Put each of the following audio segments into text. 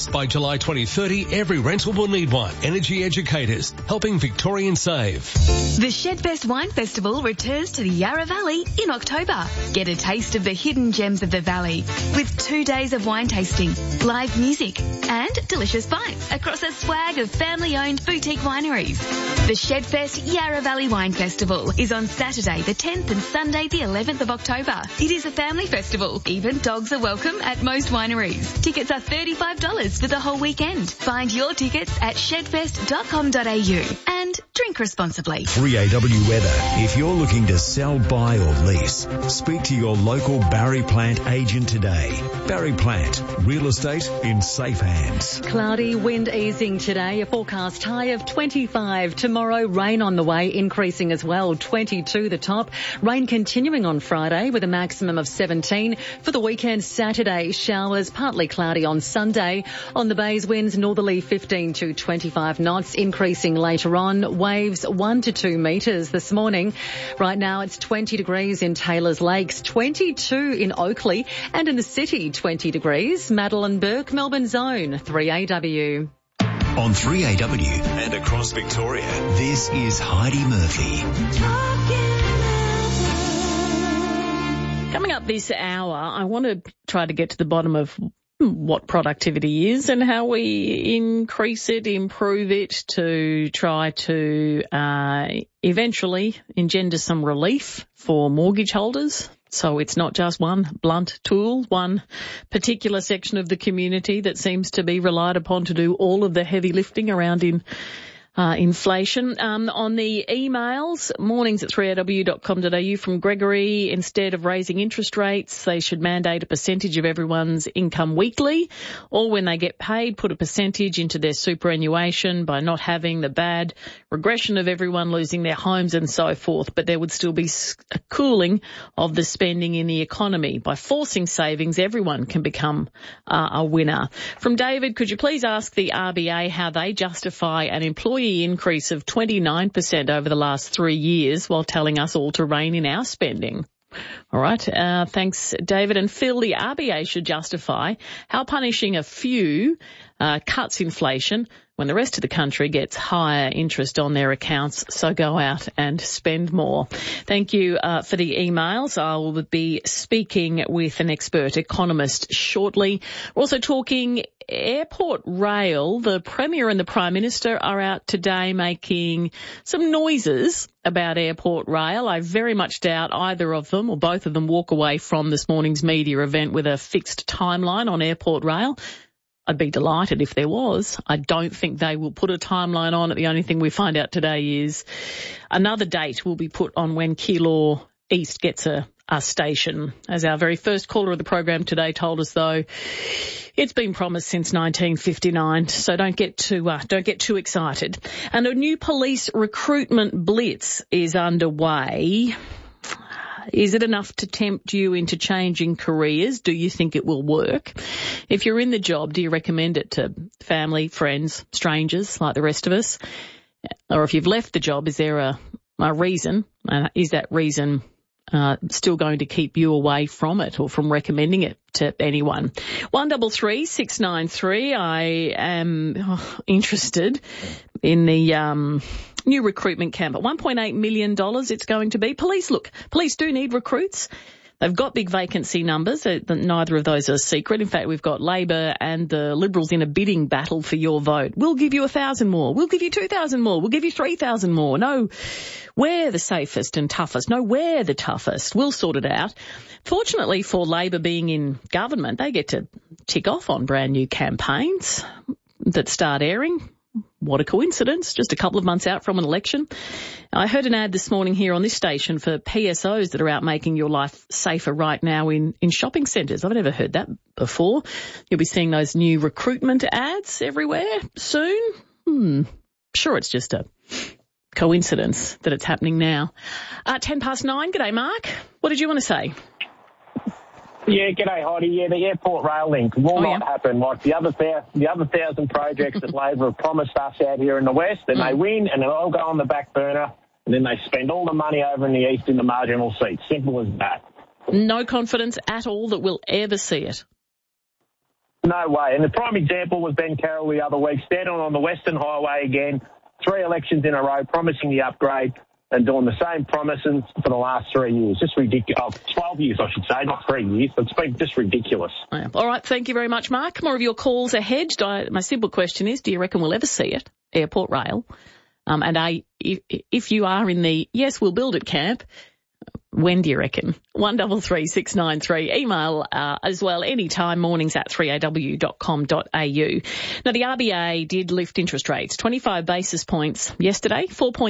By July 2030, every rental will need one. Energy Educators, helping Victorians save. The Shedfest Wine Festival returns to the Yarra Valley in October. Get a taste of the hidden gems of the valley with 2 days of wine tasting, live music and delicious bites across a swag of family-owned boutique wineries. The Shedfest Yarra Valley Wine Festival is on Saturday the 10th and Sunday the 11th of October. It is a family festival. Even dogs are welcome at most wineries. Tickets are $35 for the whole weekend. Find your tickets at shedfest.com.au and drink responsibly. 3AW weather. If you're looking to sell, buy or lease, speak to your local Barry Plant agent today. Barry Plant, real estate in safe hands. Cloudy, wind easing today, a forecast high of 25. Tomorrow, rain on the way, increasing as well, 22 the top. Rain continuing on Friday with a maximum of 17. For the weekend, Saturday, showers, partly cloudy on Sunday. On the Bays, winds northerly 15 to 25 knots, increasing later on. Waves 1 to 2 metres this morning. Right now it's 20 degrees in Taylors Lakes, 22 in Oakley, and in the city 20 degrees. Madeline Burke, Melbourne Zone, 3AW. On 3AW and across Victoria, this is Heidi Murphy. Coming up this hour, I want to try to get to the bottom of what productivity is and how we increase it, improve it to try to eventually engender some relief for mortgage holders. So it's not just one blunt tool, one particular section of the community that seems to be relied upon to do all of the heavy lifting around inflation. On the emails, mornings@3aw.com.au from Gregory, instead of raising interest rates, they should mandate a percentage of everyone's income weekly, or when they get paid, put a percentage into their superannuation by not having the bad regression of everyone losing their homes and so forth. But there would still be a cooling of the spending in the economy. By forcing savings, everyone can become a winner. From David, could you please ask the RBA how they justify an employee increase of 29% over the last 3 years while telling us all to rein in our spending? All right. Thanks, David. And Phil, the RBA should justify how punishing a few cuts inflation when the rest of the country gets higher interest on their accounts. So go out and spend more. Thank you for the emails. I will be speaking with an expert economist shortly. We're also talking Airport Rail. The Premier and the Prime Minister are out today making some noises about Airport Rail. I very much doubt either of them or both of them walk away from this morning's media event with a fixed timeline on Airport Rail. I'd be delighted if there was. I don't think they will put a timeline on it. The only thing we find out today is another date will be put on when Keilor East gets a station. As our very first caller of the program today told us, though, it's been promised since 1959, so don't get too excited. And a new police recruitment blitz is underway. Is it enough to tempt you into changing careers? Do you think it will work? If you're in the job, do you recommend it to family, friends, strangers like the rest of us? Or if you've left the job, is there a reason? Is that reason still going to keep you away from it or from recommending it to anyone? 133 693. I am interested in the new recruitment camp at $1.8 million it's going to be. Police do need recruits. They've got big vacancy numbers. Neither of those are secret. In fact, we've got Labor and the Liberals in a bidding battle for your vote. We'll give you 1,000 more. We'll give you 2,000 more. We'll give you 3,000 more. No, we're the safest and toughest. No, we're the toughest. We'll sort it out. Fortunately for Labor being in government, they get to tick off on brand new campaigns that start airing. What a coincidence, just a couple of months out from an election. I heard an ad this morning here on this station for PSOs that are out making your life safer right now in shopping centres. I've never heard that before. You'll be seeing those new recruitment ads everywhere soon. Sure, it's just a coincidence that it's happening now. 9:10. G'day, Mark. What did you want to say? Yeah, g'day, Heidi. Yeah, the airport rail link will not happen. Like the other 1,000 projects that Labor have promised us out here in the West, then they win and it'll all go on the back burner, and then they spend all the money over in the East in the marginal seats. Simple as that. No confidence at all that we'll ever see it. No way. And the prime example was Ben Carroll the other week, standing on the Western Highway again, 3 elections in a row, promising the upgrade and doing the same promises for the last 3 years. Just ridiculous. 12 years, I should say, not 3 years. It's been just ridiculous. Yeah. All right, thank you very much, Mark. More of your calls ahead. My simple question is, do you reckon we'll ever see it, Airport Rail? And if you are in the yes, we'll build it camp, when do you reckon? 133693. Email as well anytime, mornings@3aw.com.au. Now, the RBA did lift interest rates, 25 basis points yesterday,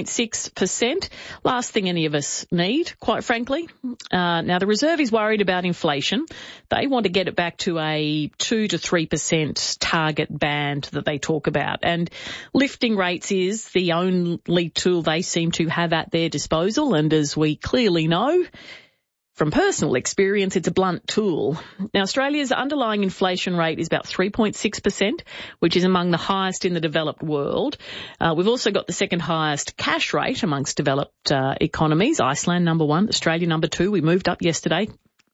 4.6%. Last thing any of us need, quite frankly. Now, the Reserve is worried about inflation. They want to get it back to a 2 to 3% target band that they talk about. And lifting rates is the only tool they seem to have at their disposal. And as we clearly know, from personal experience, it's a blunt tool. Now, Australia's underlying inflation rate is about 3.6%, which is among the highest in the developed world. We've also got the second highest cash rate amongst developed economies. Iceland, number 1, Australia, number 2. We moved up yesterday.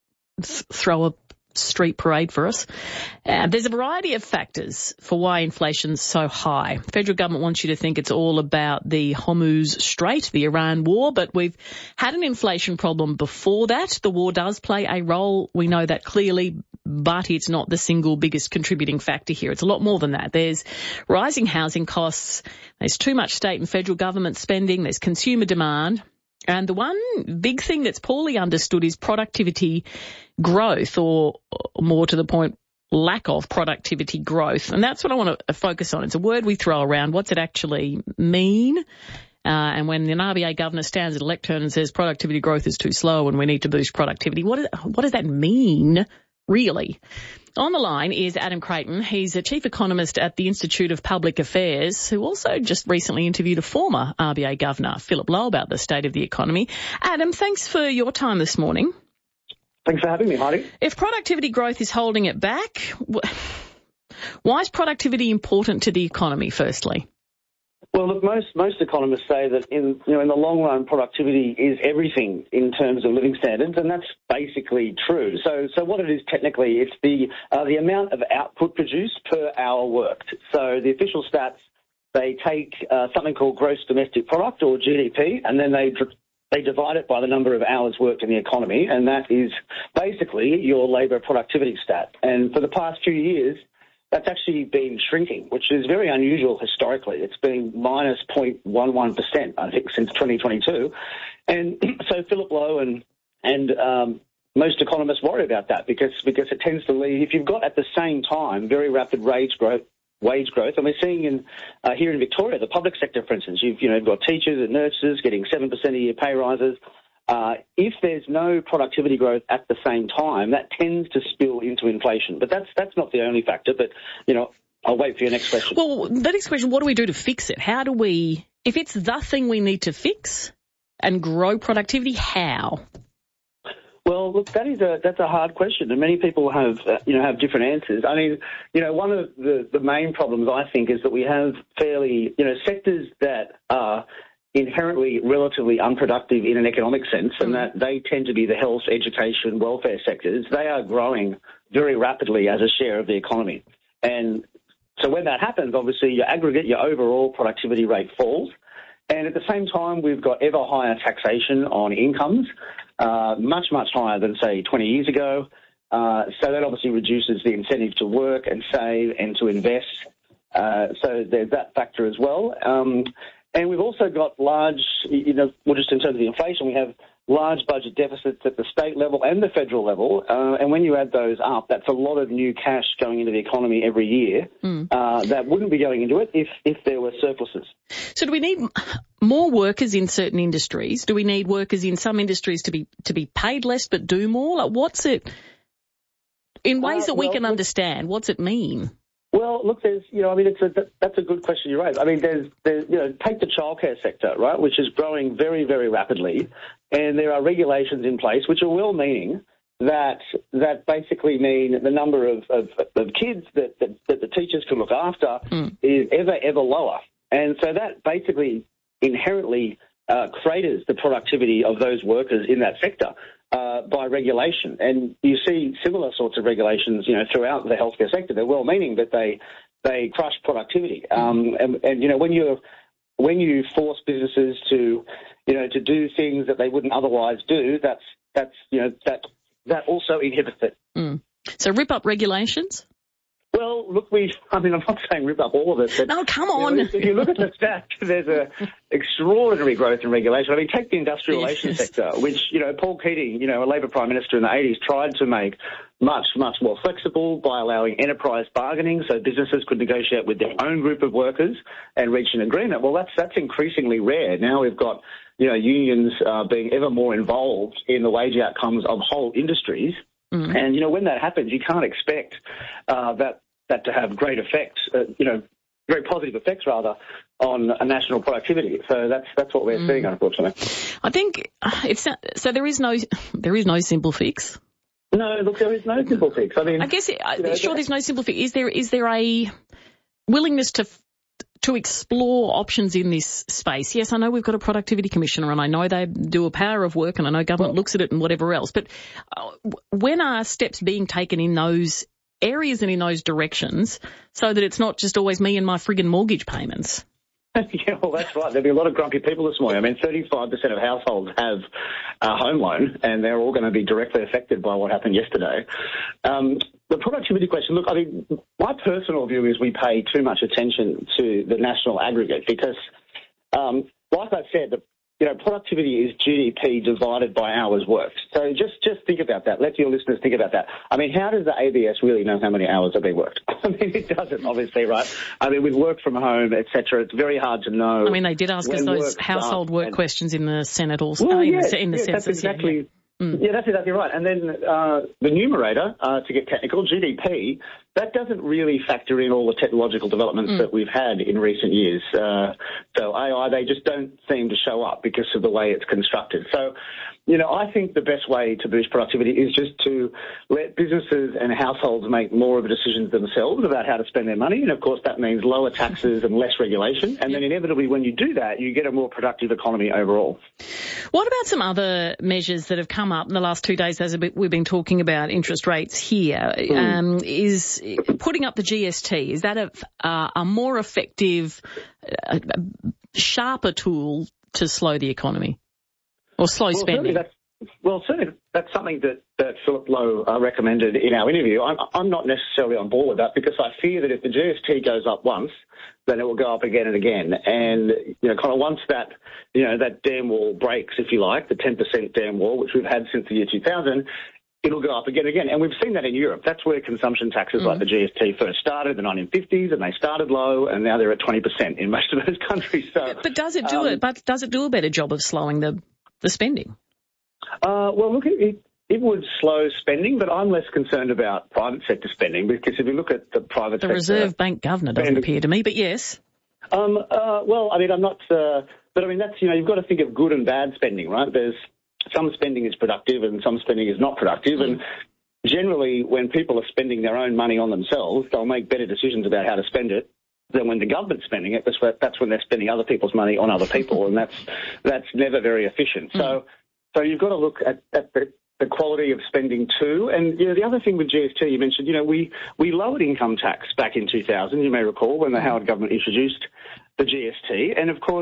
Throw a street parade for us. There's a variety of factors for why inflation's so high. The federal government wants you to think it's all about the Hormuz Strait, the Iran war, but we've had an inflation problem before that. The war does play a role. We know that clearly, but it's not the single biggest contributing factor here. It's a lot more than that. There's rising housing costs. There's too much state and federal government spending. There's consumer demand. And the one big thing that's poorly understood is productivity growth, or more to the point, lack of productivity growth. And that's what I want to focus on. It's a word we throw around. What's it actually mean? And when an RBA governor stands at a lectern and says productivity growth is too slow and we need to boost productivity, what does that mean, really? On the line is Adam Creighton. He's a chief economist at the Institute of Public Affairs, who also just recently interviewed a former RBA governor, Philip Lowe, about the state of the economy. Adam, thanks for your time this morning. Thanks for having me, Heidi. If productivity growth is holding it back, why is productivity important to the economy, firstly? Well, look, most economists say that in the long run, productivity is everything in terms of living standards, and that's basically true. So what it is technically, it's the amount of output produced per hour worked. So the official stats, they take something called gross domestic product, or GDP, and then they divide it by the number of hours worked in the economy, and that is basically your labour productivity stat. And for the past few years, that's actually been shrinking, which is very unusual historically. It's been minus 0.11%, I think, since 2022. And so Philip Lowe and most economists worry about that because it tends to lead, if you've got at the same time very rapid wage growth, and we're seeing here in Victoria, the public sector, for instance, you've got teachers and nurses getting 7% a year pay rises. If there's no productivity growth at the same time, that tends to spill into inflation. But that's not the only factor. But, I'll wait for your next question. Well, the next question, what do we do to fix it? How do we, if it's the thing we need to fix and grow productivity, how? Well, look, that's a hard question, and many people have different answers. I mean, one of the main problems, I think, is that we have fairly, sectors that are inherently relatively unproductive in an economic sense, and that they tend to be the health, education, welfare sectors. They are growing very rapidly as a share of the economy. And so when that happens, obviously your aggregate, your overall productivity rate falls. And at the same time, we've got ever higher taxation on incomes, much, much higher than, say, 20 years ago. So that obviously reduces the incentive to work and save and to invest. So there's that factor as well. And we've also got large, just in terms of the inflation, we have large budget deficits at the state level and the federal level. And when you add those up, that's a lot of new cash going into the economy every year that wouldn't be going into it if there were surpluses. So do we need more workers in certain industries? Do we need workers in some industries to be paid less but do more? Like, what's it, in ways that we can understand, what's it mean? Well, look, there's, that's a good question you raise. I mean, there's, take the childcare sector, right, which is growing very, very rapidly, and there are regulations in place which are well-meaning that basically mean the number of kids that the teachers can look after is ever lower, and so that basically inherently craters the productivity of those workers in that sector. by regulation. And you see similar sorts of regulations, throughout the healthcare sector. They're well-meaning, but they crush productivity. And when you force businesses to do things that they wouldn't otherwise do, that also inhibits it. Mm. So rip up regulations? Well, look, I'm not saying rip up all of it. But, no, come on. If you look at the stats, there's an extraordinary growth in regulation. I mean, take the industrial relations sector, which, Paul Keating, a Labor Prime Minister in the 80s, tried to make much, much more flexible by allowing enterprise bargaining so businesses could negotiate with their own group of workers and reach an agreement. Well, that's increasingly rare. Now we've got, unions being ever more involved in the wage outcomes of whole industries. Mm. And, when that happens, you can't expect that to have great effects, very positive effects, rather, on a national productivity. So that's what we're seeing, unfortunately. I think so. There is no simple fix. No, look, there is no simple fix. I mean, I guess there's no simple fix. Is there a willingness to explore options in this space? Yes, I know we've got a productivity commissioner, and I know they do a power of work, and I know government looks at it and whatever else. But when are steps being taken in those areas and in those directions so that it's not just always me and my friggin' mortgage payments? Yeah, well, that's right. There'll be a lot of grumpy people this morning. I mean, 35% of households have a home loan, and they're all going to be directly affected by what happened yesterday. The productivity question, look, I mean, my personal view is we pay too much attention to the national aggregate because, like I said, productivity is GDP divided by hours worked. So just think about that. Let your listeners think about that. I mean, how does the ABS really know how many hours have been worked? I mean, it doesn't, obviously, right? I mean, with work from home, etc., it's very hard to know. I mean, they did ask us those household work questions in the Senate also. Well, in the census. That's exactly. Yeah, that's exactly right. And then the numerator, to get technical, GDP, that doesn't really factor in all the technological developments that we've had in recent years. So AI, they just don't seem to show up because of the way it's constructed. So, I think the best way to boost productivity is just to let businesses and households make more of the decisions themselves about how to spend their money. And, of course, that means lower taxes and less regulation. And then inevitably when you do that, you get a more productive economy overall. What about some other measures that have come up in the last 2 days as we've been talking about interest rates here? Is putting up the GST, is that a more effective, sharper tool to slow the economy or slow spending? Certainly that's something that Philip Lowe recommended in our interview. I'm not necessarily on board with that because I fear that if the GST goes up once, then it will go up again and again. And, kind of once that, that dam wall breaks, if you like, the 10% dam wall, which we've had since the year 2000, it'll go up again and again. And we've seen that in Europe. That's where consumption taxes like the GST first started in the 1950s, and they started low, and now they're at 20% in most of those countries. So, but does it do it? But does it do a better job of slowing the spending? Well, look, it would slow spending, but I'm less concerned about private sector spending because if you look at the private sector... The Reserve Bank Governor doesn't appear to me, but yes. Well, I mean, I'm not... but, I mean, that's, you've got to think of good and bad spending, right? There's some spending is productive and some spending is not productive, and generally when people are spending their own money on themselves, they'll make better decisions about how to spend it than when the government's spending it. That's when they're spending other people's money on other people, and that's never very efficient. So you've got to look at the quality of spending too. And, the other thing with GST, you mentioned, we lowered income tax back in 2000, you may recall, when the Howard government introduced the GST. And, of course,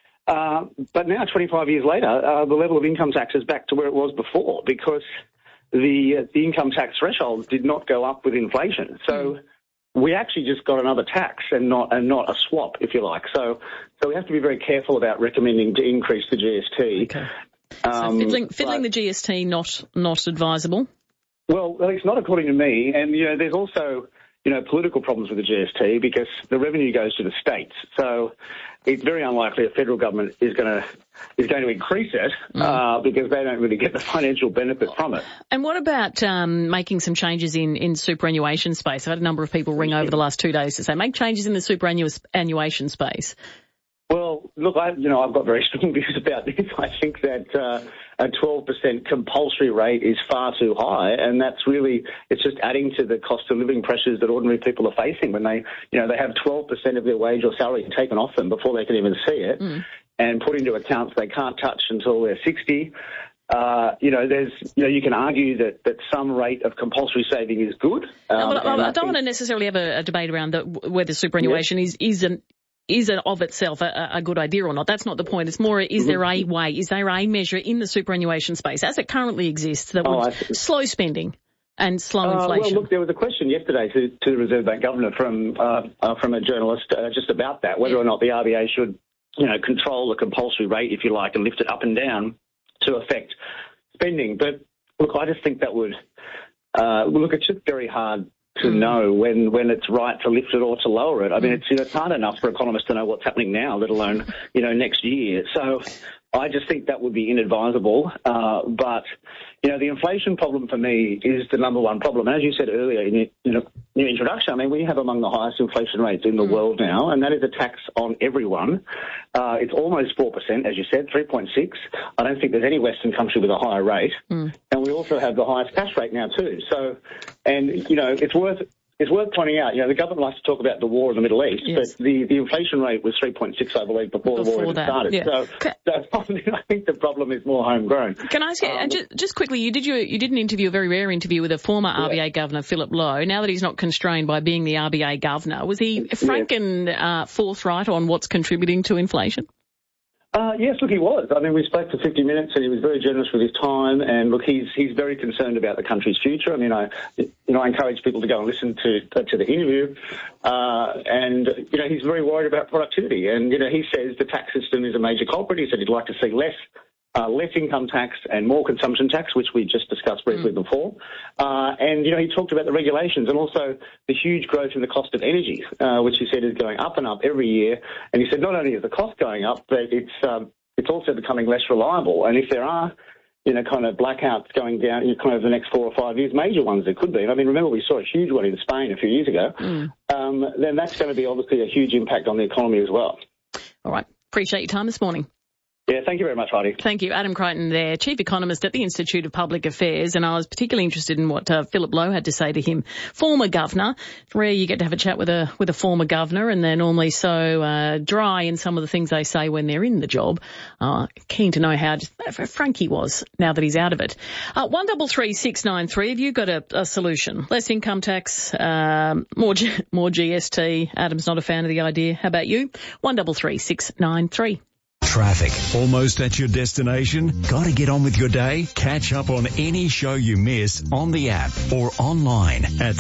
but now, 25 years later, the level of income tax is back to where it was before because the income tax thresholds did not go up with inflation. So we actually just got another tax and not a swap, if you like. So we have to be very careful about recommending to increase the GST. Okay. So fiddling the GST not advisable? Well, it's not according to me. And, there's also, political problems with the GST because the revenue goes to the states. So it's very unlikely a federal government is going to increase it because they don't really get the financial benefit from it. And what about making some changes in superannuation space? I've had a number of people ring over the last 2 days to say, make changes in the superannuation space. Well, look, I've got very strong views about this. I think that a 12% compulsory rate is far too high, and it's just adding to the cost of living pressures that ordinary people are facing when they have 12% of their wage or salary taken off them before they can even see it and put into accounts they can't touch until they're 60. you can argue that some rate of compulsory saving is good. I don't want to necessarily have a debate around whether superannuation is of itself a good idea or not. That's not the point. It's more, is there a way, is there a measure in the superannuation space as it currently exists that would slow spending and slow inflation? Well, look, there was a question yesterday to the Reserve Bank Governor from a journalist just about that, whether or not the RBA should, control the compulsory rate, if you like, and lift it up and down to affect spending. But, look, I just think that would it's just very hard to know when it's right to lift it or to lower it. I mean, it's hard enough for economists to know what's happening now, let alone, next year. So I just think that would be inadvisable. But, the inflation problem for me is the number one problem. And as you said earlier in your introduction, I mean, we have among the highest inflation rates in the world now, and that is a tax on everyone. It's almost 4%, as you said, 3.6. I don't think there's any Western country with a higher rate. And we also have the highest cash rate now too. So, and, it's worth pointing out, the government likes to talk about the war in the Middle East, but the inflation rate was 3.6, I believe, before the war even started. Yeah. So I think the problem is more homegrown. Can I ask you, just quickly, you did an interview, a very rare interview with a former RBA governor, Philip Lowe. Now that he's not constrained by being the RBA governor, was he frank and forthright on what's contributing to inflation? Yes, look, he was. I mean, we spoke for 50 minutes and he was very generous with his time. And look, he's very concerned about the country's future. I mean, I encourage people to go and listen to the interview. He's very worried about productivity. And, he says the tax system is a major culprit. He said he'd like to see less income tax and more consumption tax, which we just discussed briefly before. He talked about the regulations and also the huge growth in the cost of energy, which he said is going up and up every year. And he said not only is the cost going up, but it's also becoming less reliable. And if there are, kind of blackouts going down in kind of the next 4 or 5 years, major ones there could be. And I mean, remember we saw a huge one in Spain a few years ago. Then that's going to be obviously a huge impact on the economy as well. All right. Appreciate your time this morning. Yeah, thank you very much, Heidi. Thank you. Adam Crichton there, Chief Economist at the Institute of Public Affairs, and I was particularly interested in what Philip Lowe had to say to him. Former governor. Rare you get to have a chat with a former governor, and they're normally so dry in some of the things they say when they're in the job. Keen to know how frank he was now that he's out of it. 133693, have you got a solution? Less income tax, more GST. Adam's not a fan of the idea. How about you? 133693. Traffic. Almost at your destination? Got to get on with your day? Catch up on any show you miss on the app or online at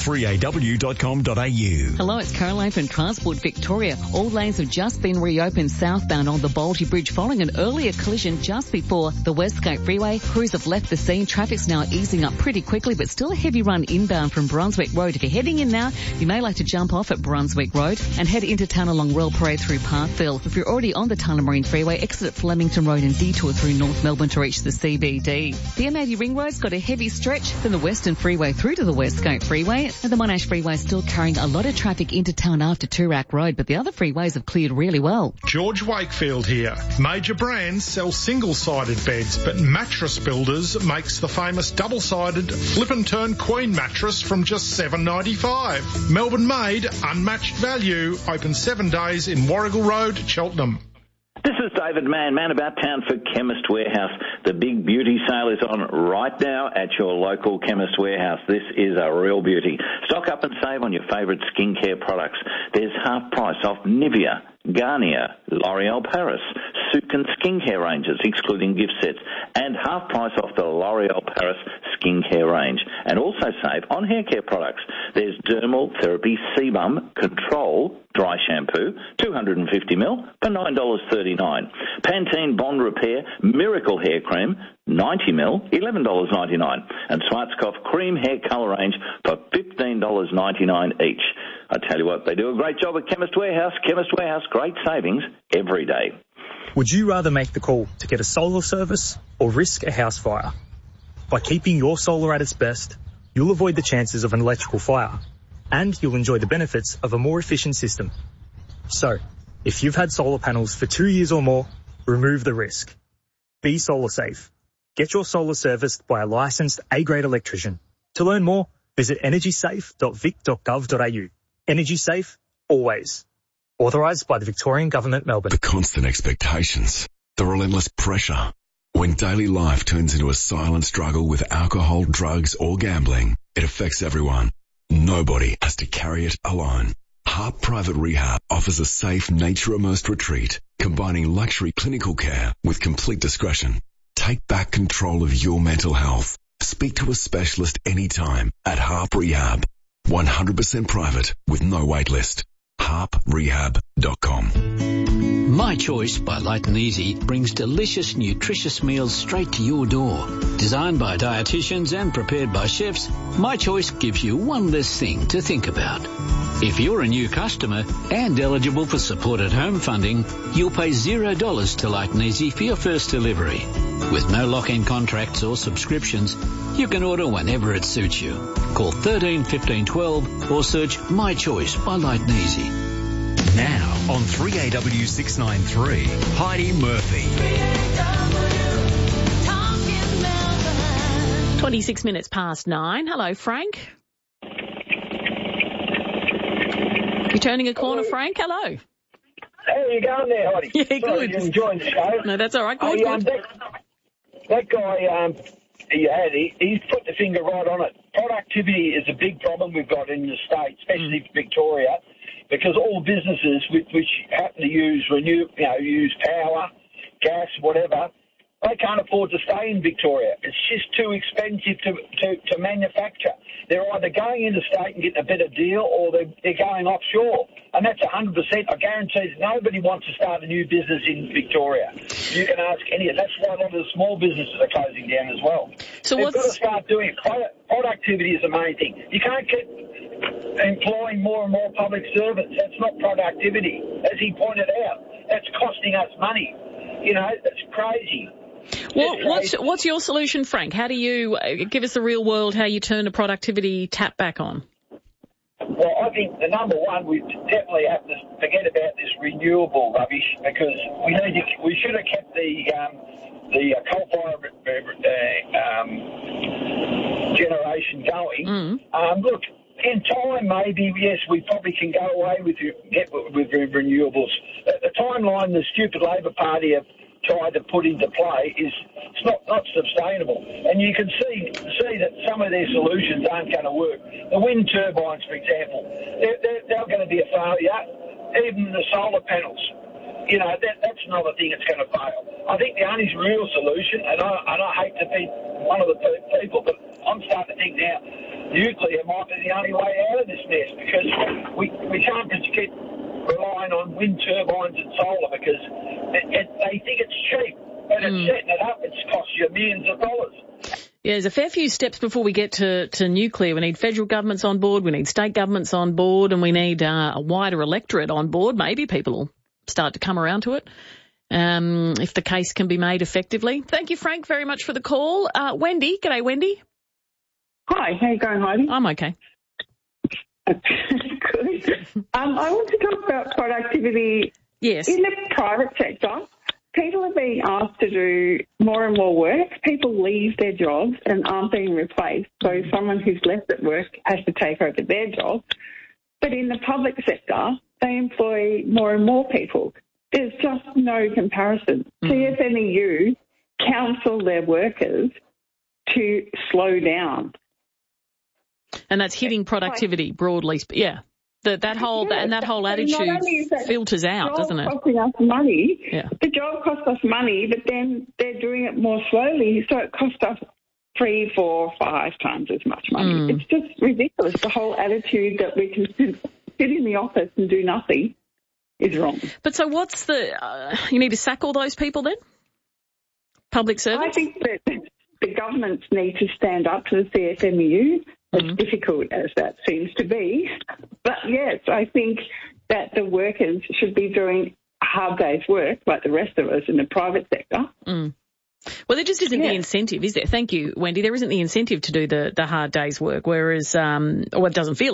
3aw.com.au. Hello, it's Caroline from Transport Victoria. All lanes have just been reopened southbound on the Balti Bridge following an earlier collision just before the Westgate Freeway. Crews have left the scene. Traffic's now easing up pretty quickly, but still a heavy run inbound from Brunswick Road. If you're heading in now, you may like to jump off at Brunswick Road and head into town along Royal Parade through Parkville. If you're already on the Tullamarine Freeway, exit at Flemington Road and detour through North Melbourne to reach the CBD. The M80 Ring Road's got a heavy stretch from the Western Freeway through to the Westgate Freeway, and the Monash Freeway is still carrying a lot of traffic into town after Toorak Road, but the other freeways have cleared really well. George Wakefield here. Major brands sell single-sided beds, but Mattress Builders makes the famous double-sided flip and turn queen mattress from just $7.95. Melbourne made, unmatched value. Open 7 days in Warrigal Road, Cheltenham. This is David Mann about town for Chemist Warehouse. The big beauty sale is on right now at your local Chemist Warehouse. This is a real beauty. Stock up and save on your favourite skincare products. There's half price off Nivea, Garnier, L'Oreal Paris, Sukin skincare ranges, excluding gift sets, and half price off the L'Oreal Paris skincare range. And also save on hair care products. There's Dermal Therapy Sebum Control Dry Shampoo, 250ml for $9.39. Pantene Bond Repair Miracle Hair Cream, 90ml, $11.99. And Schwarzkopf Cream Hair Colour Range for $15.99 each. I tell you what, they do a great job at Chemist Warehouse. Chemist Warehouse, great savings every day. Would you rather make the call to get a solar service or risk a house fire? By keeping your solar at its best, you'll avoid the chances of an electrical fire, and you'll enjoy the benefits of a more efficient system. So, if you've had solar panels for 2 years or more, remove the risk. Be solar safe. Get your solar serviced by a licensed A-grade electrician. To learn more, visit energysafe.vic.gov.au. Energy safe, always. Authorised by the Victorian Government, Melbourne. The constant expectations, the relentless pressure. When daily life turns into a silent struggle with alcohol, drugs or gambling, it affects everyone. Nobody has to carry it alone. Harp Private Rehab offers a safe, nature-immersed retreat, combining luxury clinical care with complete discretion. Take back control of your mental health. Speak to a specialist anytime at Harp Rehab. 100% private with no wait list. harprehab.com. My Choice by Light and Easy brings delicious, nutritious meals straight to your door. Designed by dietitians and prepared by chefs, My Choice gives you one less thing to think about. If you're a new customer and eligible for supported home funding, you'll pay $0 to Light and Easy for your first delivery. With no lock-in contracts or subscriptions, you can order whenever it suits you. Call 13 15 12 or search My Choice by Light and Easy. Now on 3AW 693, Heidi Murphy. 26 minutes past 9. Hello, Frank. You turning a corner, Frank? Hello. How are you going there, Heidi? Yeah, Sorry, good. You're enjoying the show. No, that's all right. Good, good. That guy he's put the finger right on it. Productivity is a big problem we've got in the state, especially Victoria, because all businesses which happen to use use power, gas, whatever, they can't afford to stay in Victoria. It's just too expensive to manufacture. They're either going interstate and getting a better deal, or they're going offshore. And that's 100%. I guarantee nobody wants to start a new business in Victoria. You can ask any. That's why a lot of the small businesses are closing down as well. So they've got to start doing it. Productivity is the main thing. You can't keep employing more and more public servants. That's not productivity. As he pointed out, that's costing us money. You know, that's crazy. Well, what's your solution, Frank? How do you give us the real world, how you turn a productivity tap back on? Well, I think the number one, we definitely have to forget about this renewable rubbish, because we should have kept the coal-fired generation going. Look, in time, maybe, yes, we probably can go away with renewables. The timeline the stupid Labor Party have tried to put into play is it's not sustainable, and you can see that some of their solutions aren't going to work. The wind turbines, for example, they're going to be a failure. Even the solar panels, that's another thing that's going to fail. I think the only real solution, and I hate to be one of the people, but I'm starting to think now nuclear might be the only way out of this mess, because we can't just keep relying on wind turbines and solar, because they think it's cheap, but it's setting it up, it's cost you millions of dollars. Yeah, there's a fair few steps before we get to nuclear. We need federal governments on board, we need state governments on board, and we need a wider electorate on board. Maybe people will start to come around to it if the case can be made effectively. Thank you, Frank, very much for the call. Wendy, g'day, Wendy. Hi, how you going, Heidi? I'm okay. Good. I want to talk about productivity. Yes. In the private sector, people are being asked to do more and more work. People leave their jobs and aren't being replaced, so someone who's left at work has to take over their job. But in the public sector, they employ more and more people. There's just no comparison. CFMEU counsel their workers to slow down. And that's hitting productivity broadly. Yeah. That whole attitude filters out, doesn't it? It's costing us money. Yeah. The job costs us money, but then they're doing it more slowly, so it costs us 3, 4, 5 times as much money. It's just ridiculous. The whole attitude that we can sit in the office and do nothing is wrong. But so what's you need to sack all those people then? Public servants? I think that the governments need to stand up to the CFMEU, as difficult as that seems to be. But yes, I think that the workers should be doing a hard day's work like the rest of us in the private sector. Well, there just isn't the incentive, is there? Thank you, Wendy. There isn't the incentive to do the hard day's work, whereas, it doesn't feel like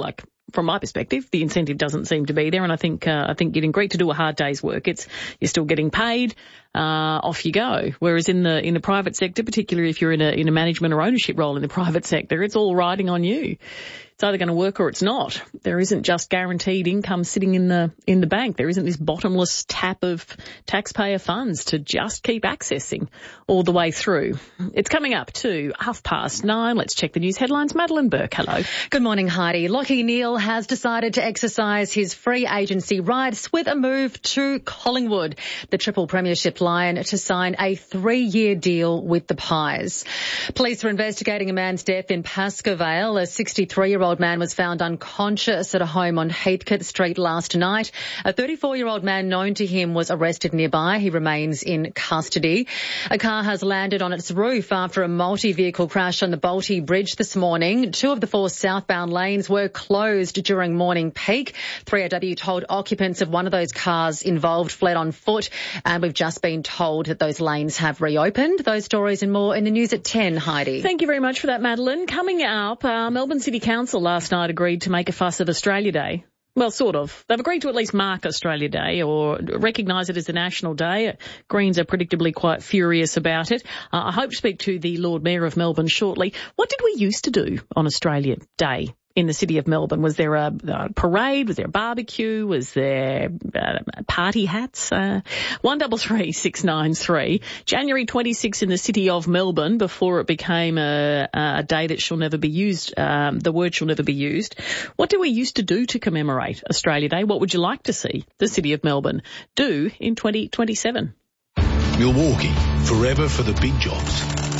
from my perspective, the incentive doesn't seem to be there, and I think getting agreed to do a hard day's work, you're still getting paid, off you go. Whereas in the private sector, particularly if you're in a management or ownership role in the private sector, it's all riding on you. It's either going to work or it's not. There isn't just guaranteed income sitting in the bank. There isn't this bottomless tap of taxpayer funds to just keep accessing all the way through. It's coming up to 9:30. Let's check the news headlines. Madeline Burke, hello. Good morning, Heidi. Lachie Neale has decided to exercise his free agency rights with a move to Collingwood, the triple premiership Lion, to sign a 3-year deal with the Pies. Police are investigating a man's death in Pascoe Vale. A 63-year-old man was found unconscious at a home on Heathcote Street last night. A 34-year-old man known to him was arrested nearby. He remains in custody. A car has landed on its roof after a multi-vehicle crash on the Bolte Bridge this morning. 2 of the 4 southbound lanes were closed during morning peak. 3AW told occupants of one of those cars involved fled on foot, and we've just been told that those lanes have reopened. Those stories and more in the news at 10, Heidi. Thank you very much for that, Madeline. Coming up, Melbourne City Council last night agreed to make a fuss of Australia Day. Well, sort of. They've agreed to at least mark Australia Day or recognise it as a national day. Greens are predictably quite furious about it. I hope to speak to the Lord Mayor of Melbourne shortly. What did we used to do on Australia Day in the city of Melbourne? Was there a parade? Was there a barbecue? Was there party hats? 133 693. January 26 in the city of Melbourne before it became a day that shall never be used. The word shall never be used. What do we used to do to commemorate Australia Day? What would you like to see the city of Melbourne do in 2027? Milwaukee, forever for the big jobs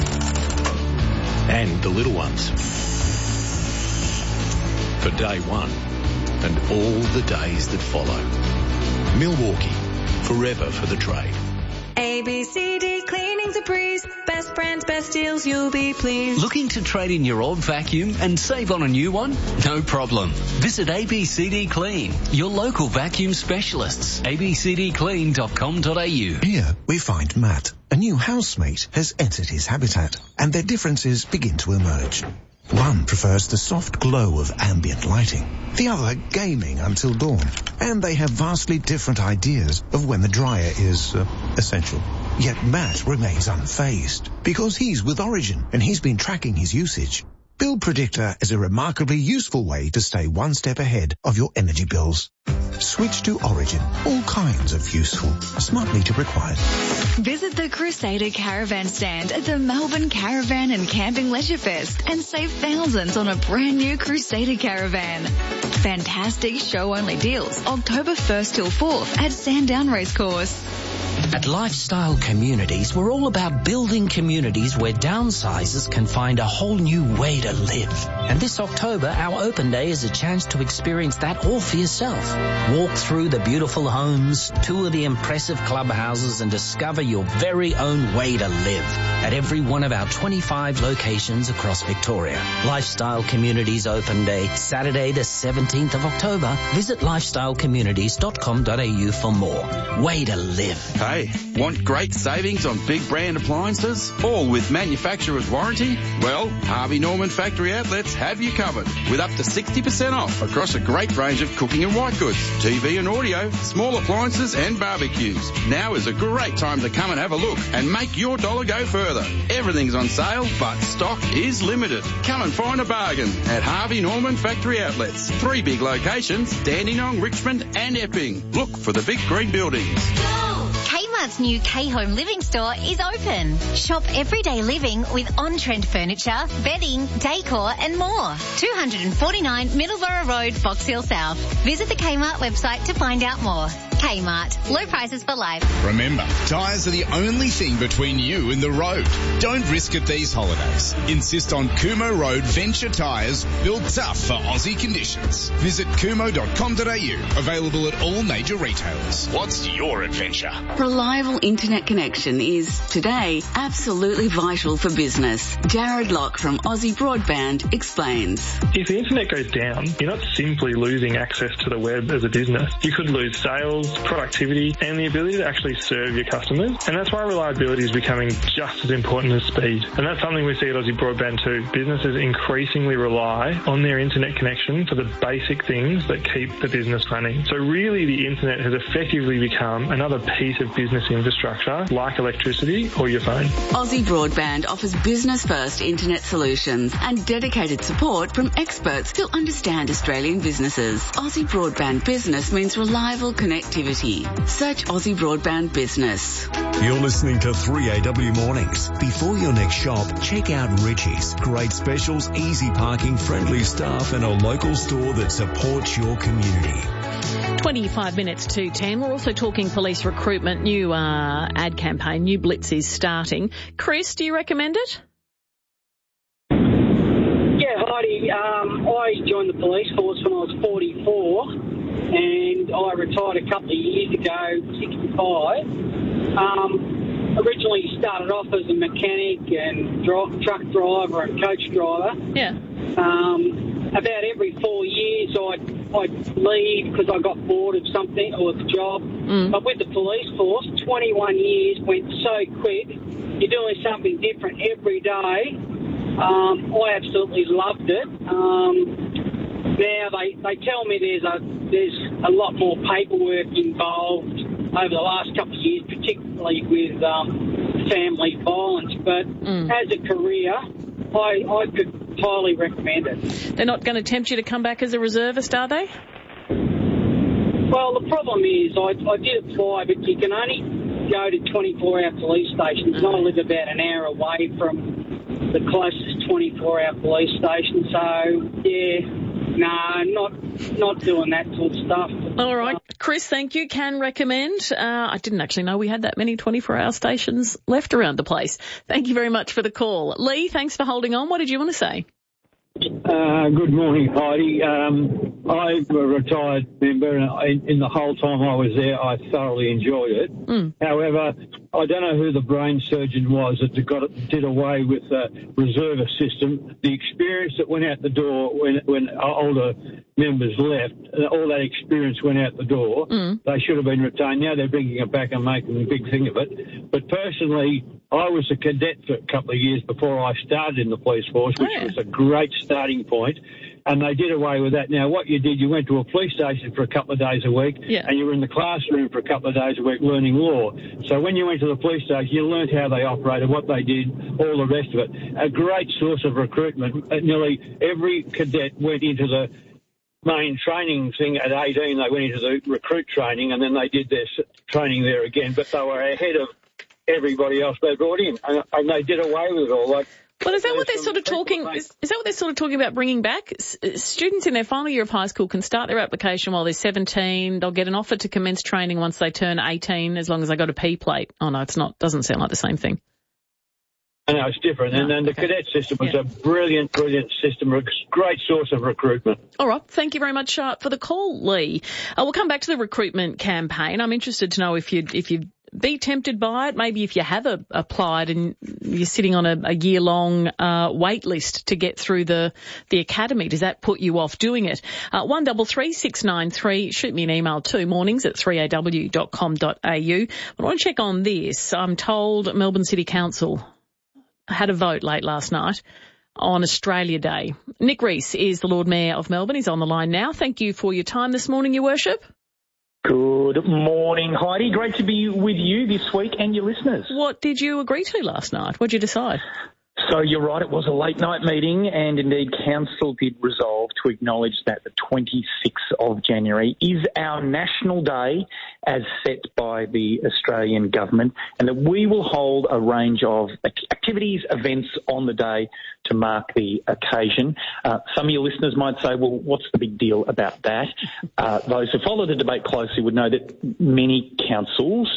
and the little ones. For day one and all the days that follow. Milwaukee, forever for the trade. ABCD Cleaning's a breeze. Best brands, best deals, you'll be pleased. Looking to trade in your old vacuum and save on a new one? No problem. Visit ABCD Clean, your local vacuum specialists. abcdclean.com.au. Here we find Matt. A new housemate has entered his habitat, and their differences begin to emerge. One prefers the soft glow of ambient lighting, the other gaming until dawn, and they have vastly different ideas of when the dryer is essential. Yet Matt remains unfazed because he's with Origin and he's been tracking his usage. Bill Predictor is a remarkably useful way to stay one step ahead of your energy bills. Switch to Origin. All kinds of useful. Smart meter required. Visit the Crusader Caravan stand at the Melbourne Caravan and Camping Leisure Fest and save thousands on a brand new Crusader Caravan. Fantastic show-only deals October 1st till 4th at Sandown Racecourse. At Lifestyle Communities, we're all about building communities where downsizers can find a whole new way to live. And this October, our open day is a chance to experience that all for yourself. Walk through the beautiful homes, tour the impressive clubhouses, and discover your very own way to live at every one of our 25 locations across Victoria. Lifestyle Communities Open Day, Saturday the 17th of October. Visit lifestylecommunities.com.au for more. Way to live. Hey, want great savings on big brand appliances, all with manufacturer's warranty? Well, Harvey Norman Factory Outlets have you covered with up to 60% off across a great range of cooking and white goods, TV and audio, small appliances and barbecues. Now is a great time to come and have a look and make your dollar go further. Everything's on sale, but stock is limited. Come and find a bargain at Harvey Norman Factory Outlets. 3 big locations, Dandenong, Richmond and Epping. Look for the big green buildings. Kmart's new K-Home Living store is open. Shop everyday living with on-trend furniture, bedding, decor and more. 249 Middleborough Road, Box Hill South. Visit the Kmart website to find out more. Kmart. Low prices for life. Remember, tyres are the only thing between you and the road. Don't risk it these holidays. Insist on Kumo Road Venture tyres, built tough for Aussie conditions. Visit kumo.com.au. Available at all major retailers. What's your adventure? Reliable internet connection is, today, absolutely vital for business. Jared Locke from Aussie Broadband explains. If the internet goes down, you're not simply losing access to the web as a business. You could lose sales, productivity, and the ability to actually serve your customers. And that's why reliability is becoming just as important as speed. And that's something we see at Aussie Broadband too. Businesses increasingly rely on their internet connection for the basic things that keep the business running. So really the internet has effectively become another piece of business infrastructure like electricity or your phone. Aussie Broadband offers business-first internet solutions and dedicated support from experts who understand Australian businesses. Aussie Broadband Business means reliable connectivity. Search Aussie Broadband Business. You're listening to 3AW Mornings. Before your next shop, check out Richie's. Great specials, easy parking, friendly staff and a local store that supports your community. 25 minutes to 10. We're also talking police recruitment. New ad campaign, new blitz is starting. Chris, do you recommend it? Yeah, Heidi. I joined the police force when I was 44 and I retired a couple of years ago, 65. Originally started off as a mechanic and truck driver and coach driver. Yeah. About every 4 years I'd leave because I got bored of something or the job. But with the police force, 21 years went so quick. You're doing something different every day. I absolutely loved it. Now they tell me there's a lot more paperwork involved over the last couple of years, particularly with family violence. But as a career, I could highly recommend it. They're not going to tempt you to come back as a reservist, are they? Well, the problem is I did apply, but you can only go to 24-hour police stations. And I live about an hour away from the closest 24-hour police station. So, yeah, no, not doing that sort of stuff. All right. Chris, thank you. Can recommend. I didn't actually know we had that many 24-hour stations left around the place. Thank you very much for the call. Lee, thanks for holding on. What did you want to say? Good morning, Heidi. I'm a retired member, and in the whole time I was there, I thoroughly enjoyed it. However, I don't know who the brain surgeon was that did away with the reservist system. The experience that went out the door when older members left, all that experience went out the door. They should have been retained. Now they're bringing it back and making a big thing of it. But personally, I was a cadet for a couple of years before I started in the police force, which was a great starting point. And they did away with that. Now, what you did, you went to a police station for a couple of days a week, and you were in the classroom for a couple of days a week learning law. So when you went to the police station, you learned how they operated, what they did, all the rest of it. A great source of recruitment. Nearly every cadet went into the main training thing at 18. They went into the recruit training, and then they did their training there again. But they were ahead of everybody else they brought in, and they did away with it all. Well, is that what they're sort of talking? Is that what they're sort of talking about bringing back? Students in their final year of high school can start their application while they're 17. They'll get an offer to commence training once they turn 18, as long as they got a P plate. Oh no, it's not. Doesn't sound like the same thing. I know it's different, and then the cadet system was a brilliant system, a great source of recruitment. All right, thank you very much for the call, Lee. We'll come back to the recruitment campaign. I'm interested to know if you'd be tempted by it. Maybe if you have applied and you're sitting on a year-long wait list to get through the academy, does that put you off doing it? 133693. Shoot me an email too, mornings@3aw.com.au. But I want to check on this. I'm told Melbourne City Council had a vote late last night on Australia Day. Nick Rees is the Lord Mayor of Melbourne. He's on the line now. Thank you for your time this morning, Your Worship. Good morning, Heidi. Great to be with you this week and your listeners. What did you agree to last night? What did you decide? So you're right, it was a late night meeting, and indeed Council did resolve to acknowledge that the 26th of January is our national day as set by the Australian government, and that we will hold a range of activities, events on the day to mark the occasion. Some of your listeners might say, well, what's the big deal about that? Those who follow the debate closely would know that many councils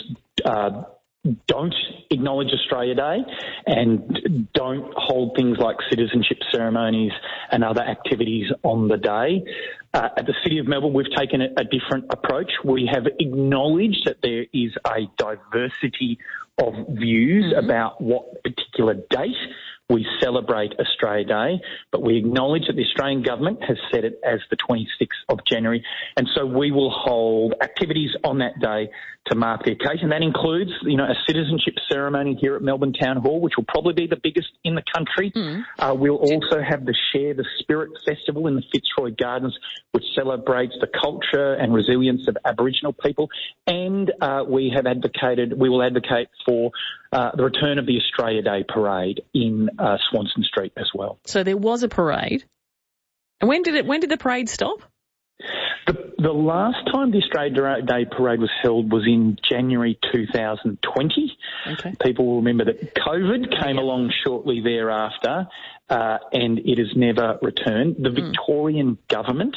don't acknowledge Australia Day and don't hold things like citizenship ceremonies and other activities on the day. At the City of Melbourne, we've taken a different approach. We have acknowledged that there is a diversity of views about what particular date we celebrate Australia Day, but we acknowledge that the Australian government has set it as the 26th of January, and so we will hold activities on that day to mark the occasion. That includes, a citizenship ceremony here at Melbourne Town Hall, which will probably be the biggest in the country. We'll also have the Share the Spirit Festival in the Fitzroy Gardens, which celebrates the culture and resilience of Aboriginal people, and we will advocate for the return of the Australia Day Parade in Swanston Street as well. So there was a parade. And when did the parade stop? The last time the Australia Day Parade was held was in January 2020. Okay. People will remember that COVID came along shortly thereafter, and it has never returned. The Victorian government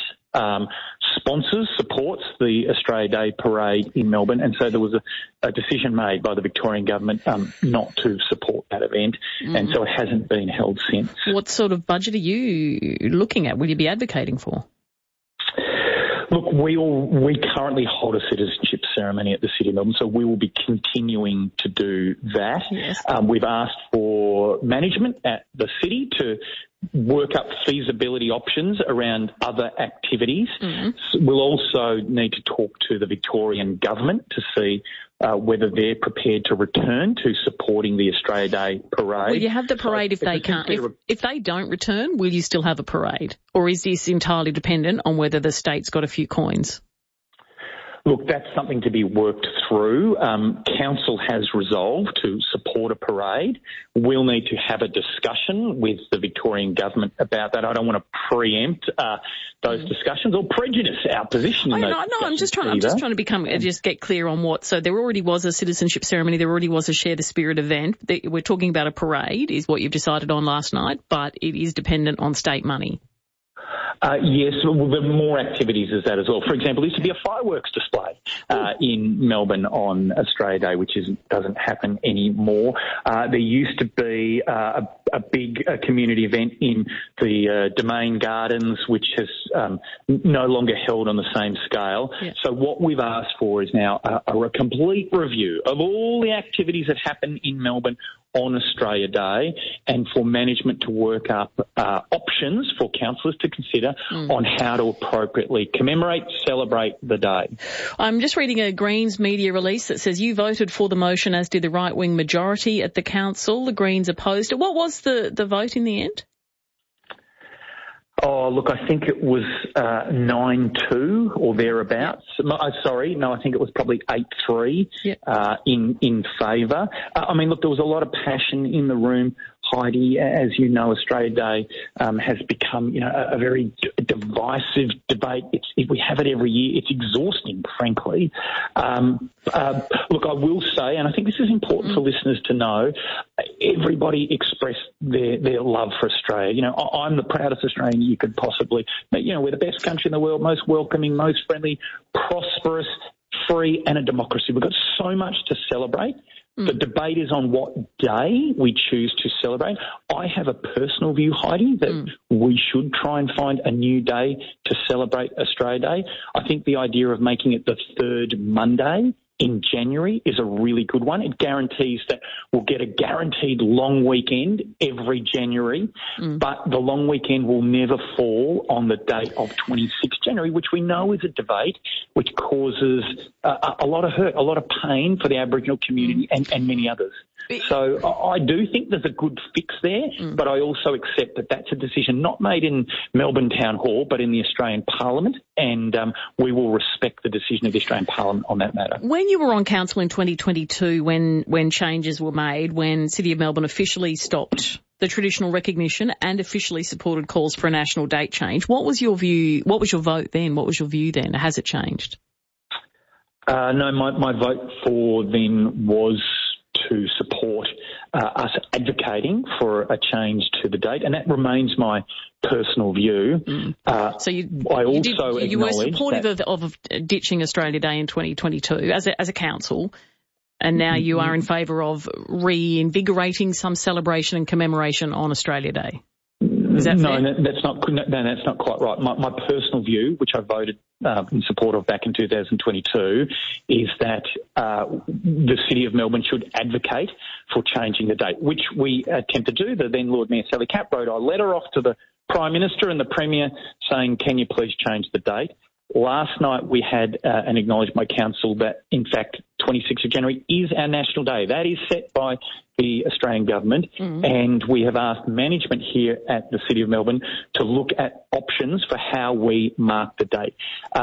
supports the Australia Day Parade in Melbourne, and so there was a decision made by the Victorian government not to support that event, and so it hasn't been held since. What sort of budget are you looking at? Will you be advocating for? Look, we currently hold a citizenship ceremony at the City of Melbourne, so we will be continuing to do that. Yes. We've asked for management at the City to work up feasibility options around other activities. So we'll also need to talk to the Victorian government to see whether they're prepared to return to supporting the Australia Day Parade. Will you have the parade if they can't? If they don't return, will you still have a parade? Or is this entirely dependent on whether the state's got a few coins? Look, that's something to be worked through. Council has resolved to support a parade. We'll need to have a discussion with the Victorian government about that. I don't want to preempt those discussions or prejudice our position. I'm just trying to just get clear on what. So there already was a citizenship ceremony. There already was a Share the Spirit event. We're talking about a parade, is what you've decided on last night, but it is dependent on state money. Yes, there are more activities as that as well. For example, there used to be a fireworks display in Melbourne on Australia Day, which doesn't happen anymore. There used to be a big community event in the Domain Gardens, which has no longer held on the same scale. Yeah. So what we've asked for is now a complete review of all the activities that happen in Melbourne on Australia Day, and for management to work up options for councillors to consider on how to appropriately celebrate the day. I'm just reading a Greens media release that says you voted for the motion, as did the right-wing majority at the council. The Greens opposed it. What was the vote in the end? Oh, look, I think it was 9-2 or thereabouts. I think it was probably 8-3 in favour. Look, there was a lot of passion in the room, Heidi. As you know, Australia Day has become, a very divisive debate. We have it every year. It's exhausting, frankly. Look, I will say, and I think this is important for listeners to know, everybody expressed their love for Australia. I'm the proudest Australian you could possibly. We're the best country in the world, most welcoming, most friendly, prosperous, free, and a democracy. We've got so much to celebrate. The debate is on what day we choose to celebrate. I have a personal view, Heidi, that we should try and find a new day to celebrate Australia Day. I think the idea of making it the third Monday in January is a really good one. It guarantees that we'll get a guaranteed long weekend every January, but the long weekend will never fall on the date of 26 January, which we know is a debate which causes a lot of hurt, a lot of pain for the Aboriginal community and many others. So I do think there's a good fix there, but I also accept that that's a decision not made in Melbourne Town Hall, but in the Australian Parliament, and we will respect the decision of the Australian Parliament on that matter. When you were on council in 2022, when changes were made, when City of Melbourne officially stopped the traditional recognition and officially supported calls for a national date change, what was your view? What was your vote then? What was your view then? Has it changed? No, my vote for then was to support us advocating for a change to the date, and that remains my personal view. So you were supportive of ditching Australia Day in 2022 as a council, and now you are in favour of reinvigorating some celebration and commemoration on Australia Day. Is that fair? No, that's not quite right. My personal view, which I voted in support of back in 2022, is that the City of Melbourne should advocate for changing the date, which we attempt to do. The then Lord Mayor Sally Capp wrote a letter off to the Prime Minister and the Premier saying, can you please change the date? Last night we had an acknowledgement by Council that, in fact, 26th of January is our national day. That is set by the Australian government, and we have asked management here at the City of Melbourne to look at options for how we mark the date.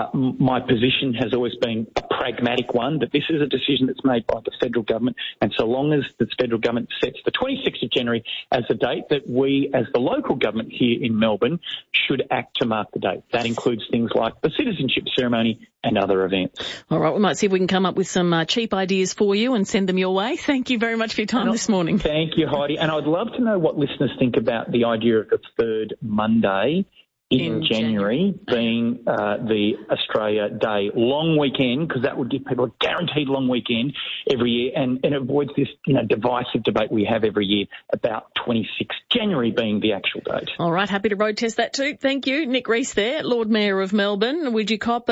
My position has always been a pragmatic one, that this is a decision that's made by the federal government, and so long as the federal government sets the 26th of January as the date, that we, as the local government here in Melbourne, should act to mark the date. That includes things like the citizenship ceremony and other events. All right, we might see if we can come up with some cheap ideas for you and send them your way. Thank you very much for your time this morning. Thank you, Heidi. And I'd love to know what listeners think about the idea of the third Monday in January being the Australia Day long weekend, because that would give people a guaranteed long weekend every year, and it avoids this divisive debate we have every year about 26th January being the actual date. All right, happy to road test that too. Thank you. Nick Rees there, Lord Mayor of Melbourne. Would you cop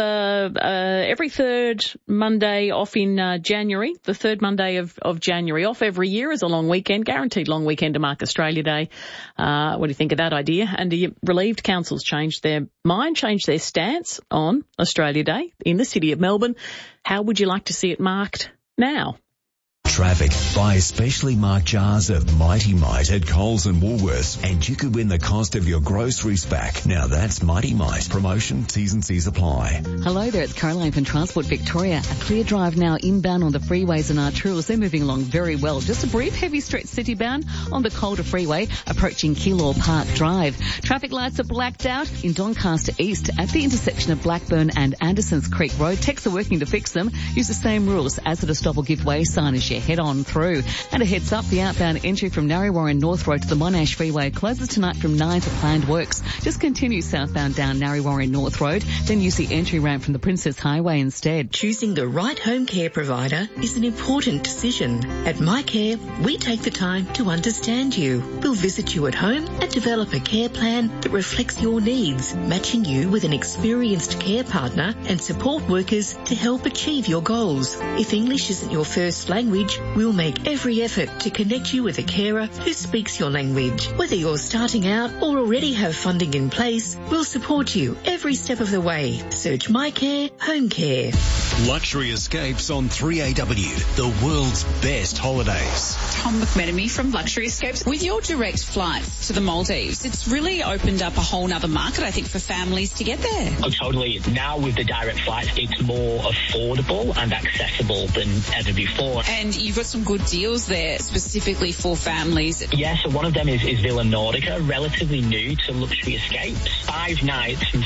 every third Monday off in January, the third Monday of January off every year as a long weekend, guaranteed long weekend to mark Australia Day? What do you think of that idea? And are you relieved councils changed their mind, changed their stance on Australia Day in the City of Melbourne? How would you like to see it marked now? Traffic. Buy specially marked jars of Mighty Mite at Coles and Woolworths, and you could win the cost of your groceries back. Now that's Mighty Mite. Promotion, T's and C's apply. Hello there, it's Caroline from Transport Victoria. A clear drive now inbound on the freeways and arterials. They're moving along very well. Just a brief heavy stretch citybound on the Calder Freeway approaching Keilor Park Drive. Traffic lights are blacked out in Doncaster East at the intersection of Blackburn and Andersons Creek Road. Techs are working to fix them. Use the same rules as at a stop or give way sign as you head on through. And a heads up, the outbound entry from Narre Warren North Road to the Monash Freeway closes tonight from 9 for planned works. Just continue southbound down Narre Warren North Road, then use the entry ramp from the Princess Highway instead. Choosing the right home care provider is an important decision. At MyCare, we take the time to understand you. We'll visit you at home and develop a care plan that reflects your needs, matching you with an experienced care partner and support workers to help achieve your goals. If English isn't your first language, we'll make every effort to connect you with a carer who speaks your language. Whether you're starting out or already have funding in place, we'll support you every step of the way. Search MyCare Home Care. Luxury Escapes on 3AW, the world's best holidays. Tom McMenemy from Luxury Escapes. With your direct flights to the Maldives, it's really opened up a whole nother market, I think, for families to get there. Oh, totally. Now with the direct flights, it's more affordable and accessible than ever before. And you've got some good deals there specifically for families. Yeah, so one of them is Villa Nordica, relatively new to Luxury Escapes. 5 nights from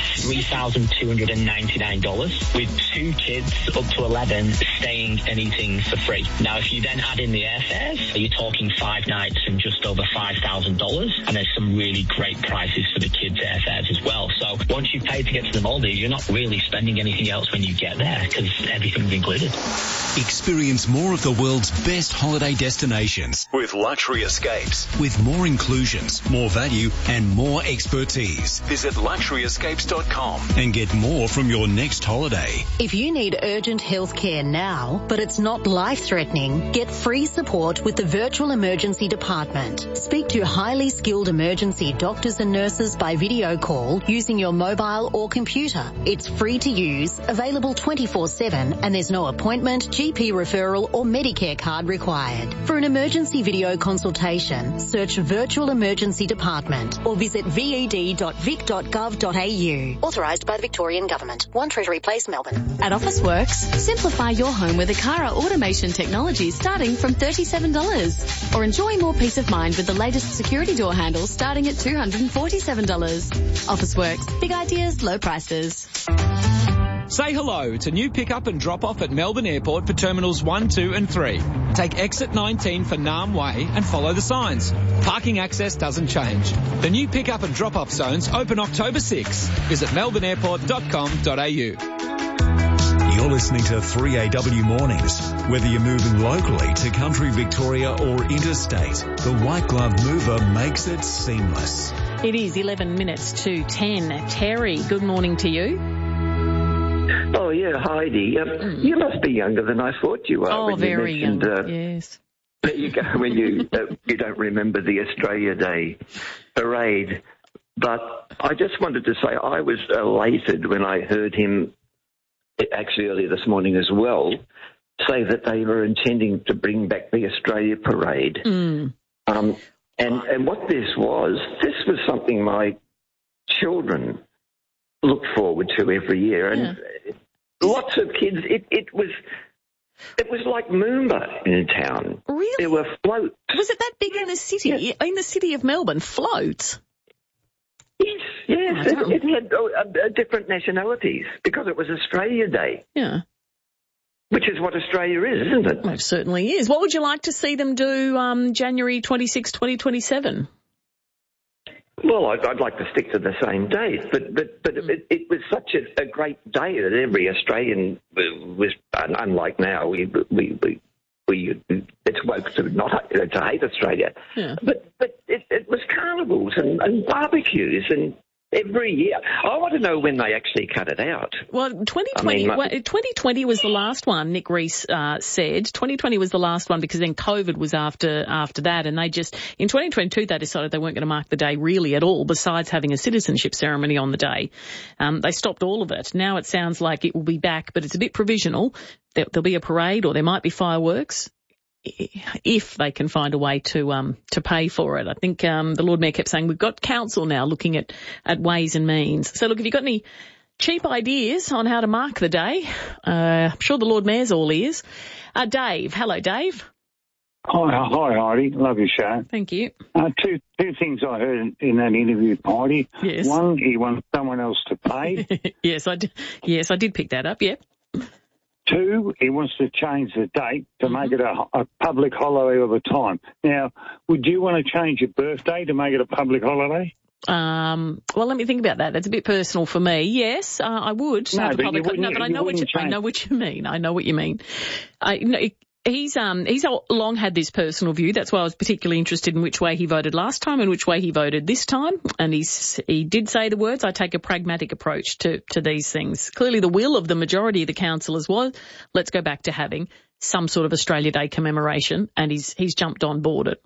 $3,299 with 2 kids up to 11 staying and eating for free. Now, if you then add in the airfares, you're talking 5 nights and just over $5,000, and there's some really great prices for the kids' airfares as well. So once you've paid to get to the Maldives, you're not really spending anything else when you get there because everything's included. Experience more of the world's best holiday destinations with Luxury Escapes. With more inclusions, more value and more expertise. Visit luxuryescapes.com and get more from your next holiday. If you need urgent health care now, but it's not life-threatening, get free support with the Virtual Emergency Department. Speak to highly skilled emergency doctors and nurses by video call using your mobile or computer. It's free to use, available 24/7, and there's no appointment, GP referral or Medicare card required. For an emergency video consultation, search Virtual Emergency Department or visit ved.vic.gov.au. Authorised by the Victorian Government. 1 Treasury Place, Melbourne. At Officeworks, simplify your home with Akara automation technology starting from $37. Or enjoy more peace of mind with the latest security door handles starting at $247. Officeworks, big ideas, low prices. Say hello to new pick-up and drop-off at Melbourne Airport for Terminals 1, 2 and 3. Take exit 19 for Naarm Way and follow the signs. Parking access doesn't change. The new pick-up and drop-off zones open October 6. Visit melbourneairport.com.au. You're listening to 3AW Mornings. Whether you're moving locally to country Victoria or interstate, the White Glove Mover makes it seamless. It is 11 minutes to 10. Terry, good morning to you. Oh, yeah, Heidi. You must be younger than I thought you were. Oh, very young, yes. There you go, when you don't remember the Australia Day parade. But I just wanted to say I was elated when I heard him, actually earlier this morning as well, say that they were intending to bring back the Australia Parade. And what this was something my children look forward to every year. And lots of kids, it was like Moomba in town. Really? There were floats. Was it that big in the city? Yeah. In the city of Melbourne, floats? Yes. It had different nationalities because it was Australia Day. Yeah. Which is what Australia is, isn't it? It certainly is. What would you like to see them do January 26, 2027? Well, I'd like to stick to the same date, but it was such a great day that every Australian was, unlike now, it's woke to to hate Australia. Yeah. But it was carnivals and barbecues and every year. I want to know when they actually cut it out. Well, 2020 was the last one, Nick Rees said. 2020 was the last one because then COVID was after that, and they just, in 2022, they decided they weren't going to mark the day really at all, besides having a citizenship ceremony on the day. They stopped all of it. Now it sounds like it will be back, but it's a bit provisional. There'll be a parade or there might be fireworks, if they can find a way to pay for it. I think the Lord Mayor kept saying we've got council now looking at ways and means. So look, if you've got any cheap ideas on how to mark the day, I'm sure the Lord Mayor's all ears. Dave, hello, Dave. Hi, Heidi. Love your show. Thank you. Two things I heard in that interview, Heidi. Yes. One, he wants someone else to pay. Yes, I did pick that up. Yep. Two, he wants to change the date to make it a public holiday all the time. Now, would you want to change your birthday to make it a public holiday? Well, let me think about that. That's a bit personal for me. Yes, I would. But I know what you mean. I know what you mean. He's long had this personal view. That's why I was particularly interested in which way he voted last time and which way he voted this time. And he did say the words, I take a pragmatic approach to these things. Clearly the will of the majority of the councillors was, let's go back to having some sort of Australia Day commemoration, and he's jumped on board it.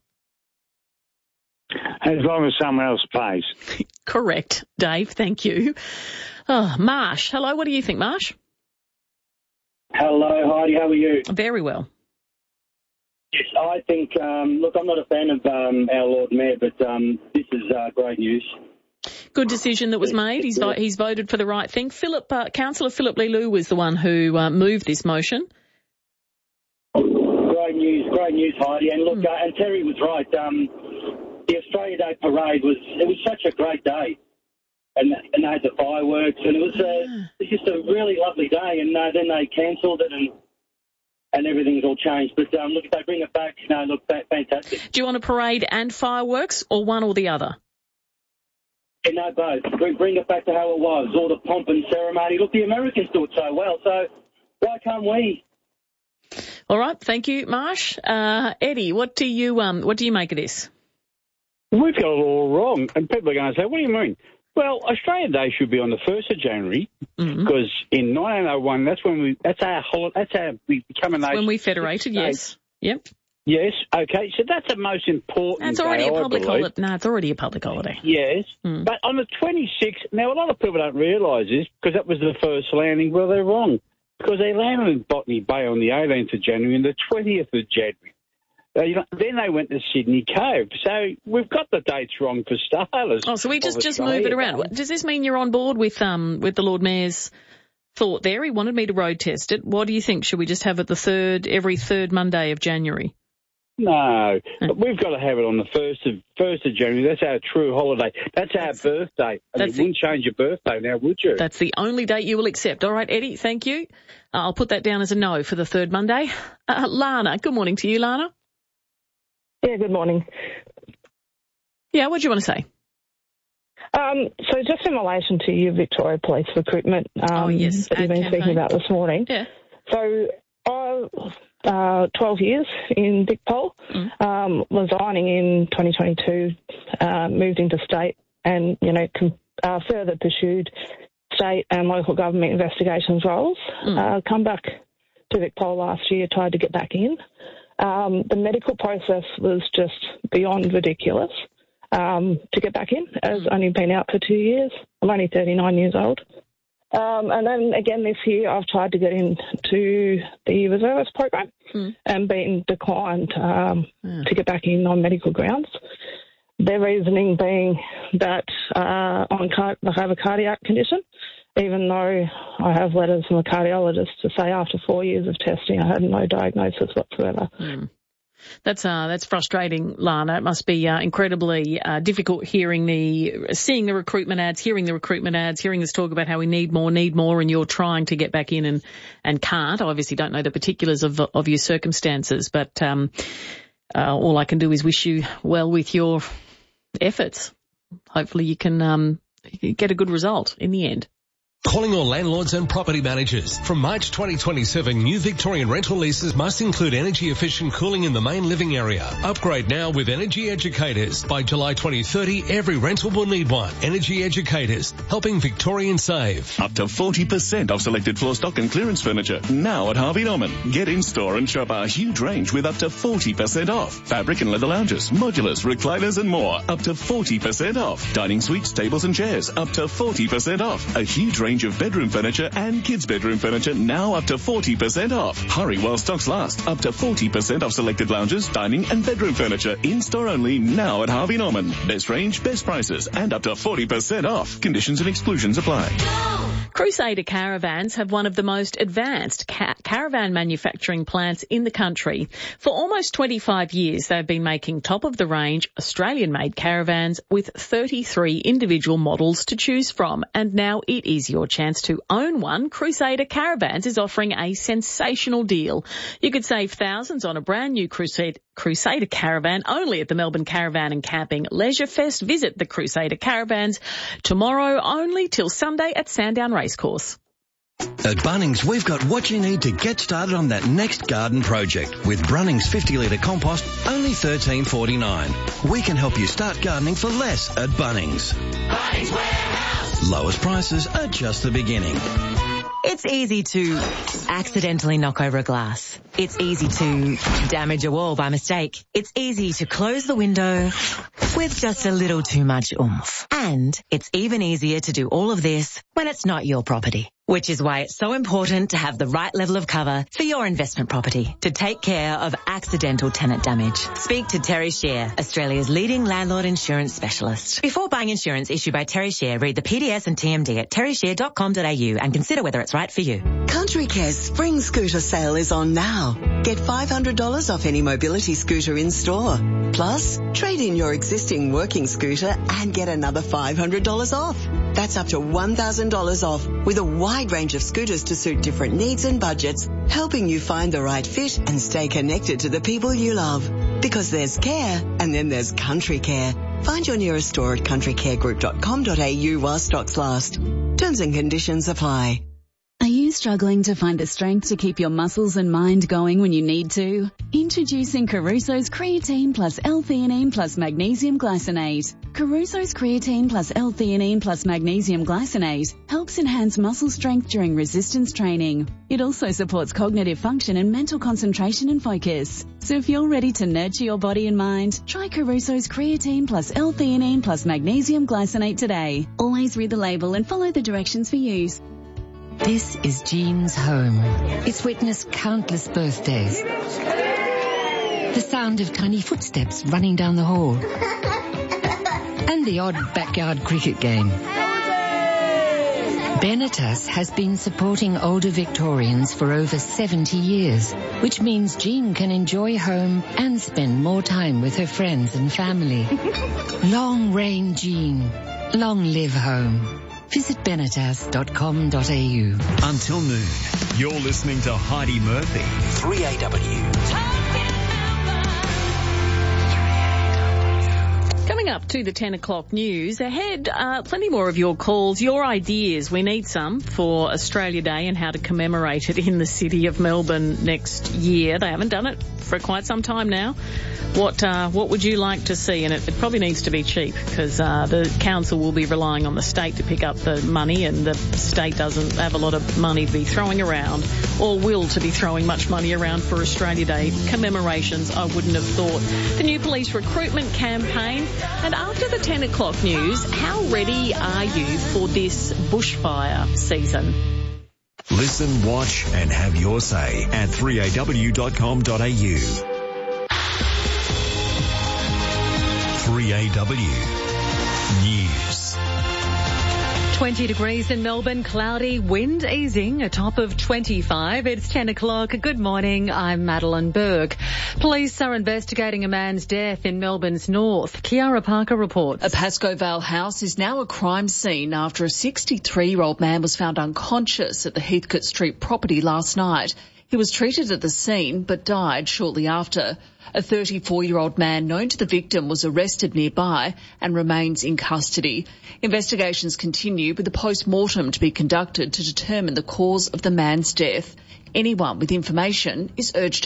As long as someone else pays. Correct, Dave. Thank you. Oh, Marsh. Hello. What do you think, Marsh? Hello, Heidi. How are you? Very well. Yes, I think, look, I'm not a fan of our Lord Mayor, but this is great news. Good decision that was made. He's voted for the right thing. Councillor Philip Lelou was the one who moved this motion. Great news, Heidi. And look, and Terry was right. The Australia Day parade was such a great day. And they had the fireworks, and it was just a really lovely day. And then they cancelled it, and everything's all changed. But look, if they bring it back, fantastic. Do you want a parade and fireworks, or one or the other? Yeah, no, both. Bring it back to how it was, all the pomp and ceremony. Look, the Americans do it so well, so why can't we? All right, thank you, Marsh. Eddie, what do you make of this? We've got it all wrong, and people are going to say, "What do you mean?" Well, Australia Day should be on the 1st of January because in 1901, that's how we become a nation. When we federated, yes. Yep. Yes, okay, so that's the most important It's already day, a public holiday. No, it's already a public holiday. Yes, but on the 26th, now a lot of people don't realise this because that was the first landing. Well, they're wrong because they landed in Botany Bay on the 18th of January and the 20th of January. Then they went to Sydney Cove. So we've got the dates wrong for starters. Oh, so we just move it around. Does this mean you're on board with the Lord Mayor's thought there? He wanted me to road test it. What do you think? Should we just have it every third Monday of January? No, but we've got to have it on the 1st of January. That's our true holiday. That's our birthday. You wouldn't change your birthday now, would you? That's the only date you will accept. All right, Eddie, thank you. I'll put that down as a no for the third Monday. Lana, good morning to you, Lana. Yeah, good morning. Yeah, what do you want to say? So just in relation to your Victoria Police recruitment that you've been speaking about this morning. Yeah. So I 12 years in Vic Pol, resigning in 2022, moved into state and, further pursued state and local government investigations roles. Come back to Vicpol last year, tried to get back in. The medical process was just beyond ridiculous to get back in. I've only been out for 2 years. I'm only 39 years old. And then again this year I've tried to get into the reservist program and been declined to get back in on medical grounds. Their reasoning being that I have a cardiac condition, even though I have letters from a cardiologist to say after 4 years of testing I had no diagnosis whatsoever. That's frustrating, Lana. It must be incredibly difficult seeing the recruitment ads, hearing this talk about how we need more, and you're trying to get back in and can't. I obviously don't know the particulars of your circumstances, but all I can do is wish you well with your efforts. Hopefully you can get a good result in the end. Calling all landlords and property managers. From March 2027, new Victorian rental leases must include energy-efficient cooling in the main living area. Upgrade now with Energy Educators. By July 2030, every rental will need one. Energy Educators, helping Victorians save. Up to 40% off selected floor stock and clearance furniture. Now at Harvey Norman. Get in-store and shop our huge range with up to 40% off. Fabric and leather lounges, modulars, recliners and more. Up to 40% off. Dining suites, tables and chairs. Up to 40% off. A huge range of bedroom furniture and kids' bedroom furniture now up to 40% off. Hurry while stocks last. Up to 40% off selected lounges, dining and bedroom furniture. In-store only now at Harvey Norman. Best range, best prices and up to 40% off. Conditions and exclusions apply. Crusader Caravans have one of the most advanced caravan manufacturing plants in the country. For almost 25 years, they've been making top-of-the-range Australian-made caravans with 33 individual models to choose from. And now it is your chance to own one. Crusader Caravans is offering a sensational deal. You could save thousands on a brand new Crusader Caravan only at the Melbourne Caravan and Camping Leisure Fest. Visit the Crusader Caravans tomorrow only till Sunday at Sandown Racecourse. At Bunnings, we've got what you need to get started on that next garden project. With Brunnings 50-litre compost, only $13.49. We can help you start gardening for less at Bunnings. Bunnings Warehouse. Lowest prices are just the beginning. It's easy to accidentally knock over a glass. It's easy to damage a wall by mistake. It's easy to close the window with just a little too much oomph. And it's even easier to do all of this when it's not your property. Which is why it's so important to have the right level of cover for your investment property to take care of accidental tenant damage. Speak to Terry Shear, Australia's leading landlord insurance specialist. Before buying insurance issued by Terry Shear, read the PDS and TMD at terryshear.com.au and consider whether it's right for you. Country Care's spring scooter sale is on now. Get $500 off any mobility scooter in store. Plus, trade in your existing working scooter and get another $500 off. That's up to $1,000 off with a wide range of scooters to suit different needs and budgets, helping you find the right fit and stay connected to the people you love. Because there's care and then there's Country Care. Find your nearest store at countrycaregroup.com.au while stocks last. Terms and conditions apply. Are you struggling to find the strength to keep your muscles and mind going when you need to? Introducing Caruso's Creatine plus L-theanine plus Magnesium Glycinate. Caruso's Creatine plus L-theanine plus Magnesium Glycinate helps enhance muscle strength during resistance training. It also supports cognitive function and mental concentration and focus. So if you're ready to nurture your body and mind, try Caruso's Creatine plus L-theanine plus Magnesium Glycinate today. Always read the label and follow the directions for use. This is Jean's home. It's witnessed countless birthdays. The sound of tiny footsteps running down the hall. And the odd backyard cricket game. Benetas has been supporting older Victorians for over 70 years, which means Jean can enjoy home and spend more time with her friends and family. Long reign Jean. Long live home. Visit benetas.com.au. Until noon, you're listening to Heidi Murphy, 3AW. Coming Coming up to the 10 o'clock news, ahead, plenty more of your calls, your ideas. We need some for Australia Day and how to commemorate it in the city of Melbourne next year. They haven't done it for quite some time now. What would you like to see? And it probably needs to be cheap because the council will be relying on the state to pick up the money, and the state doesn't have a lot of money to be throwing around, or will to be throwing much money around for Australia Day commemorations, I wouldn't have thought. The new police recruitment campaign. And after the 10 o'clock news, how ready are you for this bushfire season? Listen, watch and have your say at 3aw.com.au. 3AW News. 20 degrees in Melbourne, cloudy, wind easing, a top of 25. It's 10 o'clock. Good morning, I'm Madeline Berg. Police are investigating a man's death in Melbourne's north. Kiara Parker reports. A Pascoe Vale house is now a crime scene after a 63-year-old man was found unconscious at the Heathcote Street property last night. He was treated at the scene but died shortly after. A 34-year-old man known to the victim was arrested nearby and remains in custody. Investigations continue with a post-mortem to be conducted to determine the cause of the man's death. Anyone with information is urged to